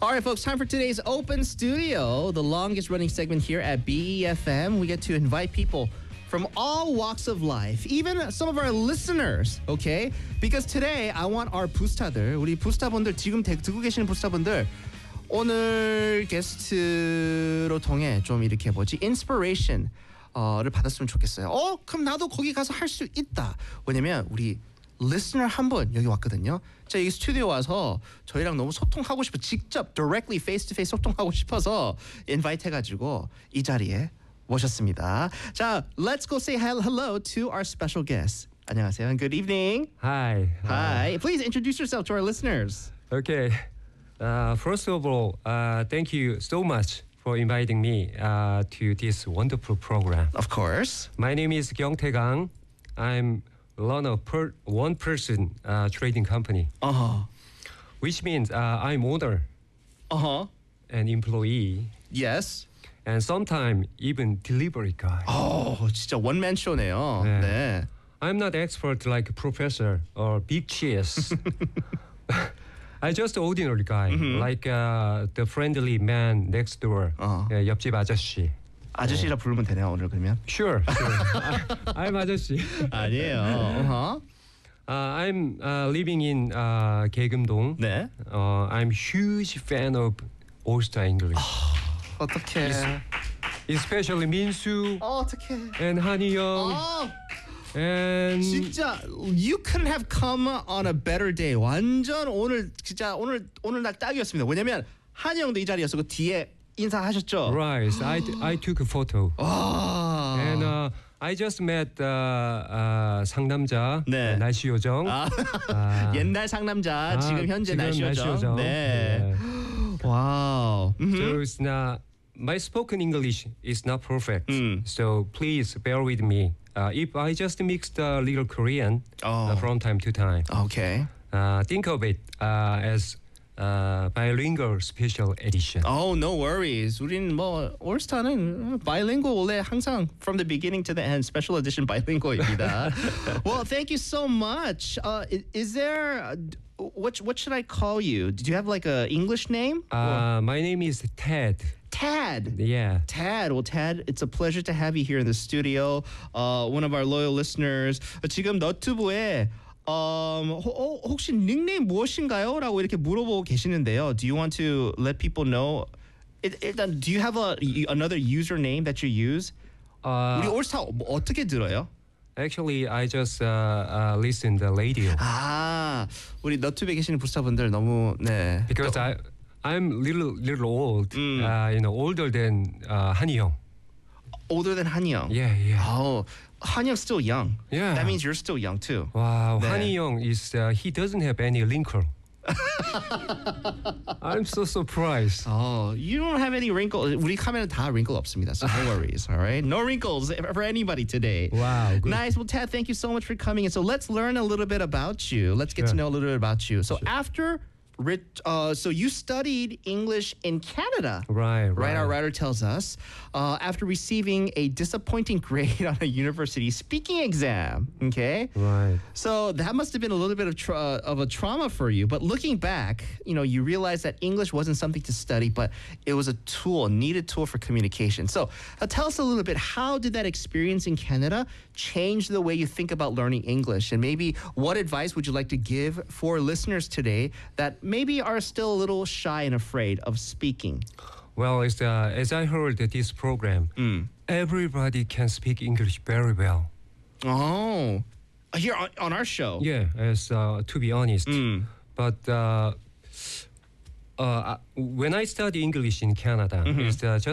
All right, folks, time for today's Open Studio, the longest running segment here at BEFM. We get to invite people from all walks of life, even some of our listeners, okay? Because today I want our 부스타들, 우리 부스타분들, 지금 듣고 계시는 부스타분들, 오늘 게스트로 통해 좀 이렇게 inspiration 를 받았으면 좋겠어요. 그럼 나도 거기 가서 할 수 있다. 왜냐면 우리 listener 한 분 여기 왔거든요. 자, 여기 스튜디오 와서 저희랑 너무 소통하고 싶어, 직접 directly face to face 소통하고 싶어서 invite 해가지고 이 자리에 모셨습니다. 자, let's go say hello to our special guest. 안녕하세요 and good evening. Hi. Hi. Please introduce yourself to our listeners. Okay. First of all, thank you so much for inviting me to this wonderful program. Of course. My name is Kyung-tae Kang. I'm run a one-person trading company, which means I'm owner and employee. Yes. And sometimes even delivery guy. 진짜 원맨 쇼네요. 네. 네. I'm not expert like professor or big cheese. I just ordinary guy, like the friendly man next door. 옆집 아저씨. 아저씨라 부르면 되네요, 오늘 그러면. Sure. I'm 아저씨. 아니에요. I'm living in 계금동. 네. I'm huge fan of All Star English. 어떡해. Especially 민수 어떡해. and 한이형. And 진짜 you couldn't have come on a better day. 완전 오늘 진짜 오늘 날 딱이었습니다. 왜냐면 한이 형도 이 자리였고 뒤에 인사하셨죠? Right. I took a photo. And I just met 상남자 네. 날씨 요정. 옛날 상남자, 지금 현재 날씨 요정. 네. 와우. So it's not my spoken English is not perfect. So please bear with me. If I just mixed a little Korean from time to time. Okay. Think of it as bilingual special edition. Oh, no worries. 우리는 뭐 올스타는 bilingual 원래 항상 from the beginning to the end special edition bilingual입니다. Well, thank you so much. Is there what should I call you? Did you have like a English name? My name is Ted. Tad. Yeah. Tad. Well, Tad, it's a pleasure to have you here in the studio. One of our loyal listeners. 지금 너튜브에 혹시 닉네임 무엇인가요? 라고 이렇게 물어보고 계시는데요. Do you want to let people know? 일단, do you have another username that you use? 우리 올스타 어떻게 들어요? Actually, I just listen the radio. 우리 너튜브에 계시는 부스타분들 너무 네. Because I'm little old, older than 한이 형. Older than 한이 형. Yeah. Oh, 한이 형 still young. Yeah. That means you're still young too. Wow, 네. 한이 형 is he doesn't have any wrinkle. I'm so surprised. You don't have any wrinkles. 우리 카메라 다 wrinkle 없습니다. So no worries, all right? No wrinkles for anybody today. Wow, good. Nice. Well, Tad, thank you so much for coming. And so let's learn a little bit about you. Let's get to know a little bit about you. So so you studied English in Canada. Right. Our writer tells us after receiving a disappointing grade on a university speaking exam. Okay. Right. So that must have been a little bit of a trauma for you. But looking back, you realize that English wasn't something to study, but it was a needed tool for communication. So tell us a little bit, how did that experience in Canada change the way you think about learning English? And maybe what advice would you like to give for listeners today that maybe are still a little shy and afraid of speaking? Well, as I heard this program, everybody can speak English very well. Oh, here on our show. Yeah, as to be honest. But when I study English in Canada, it's just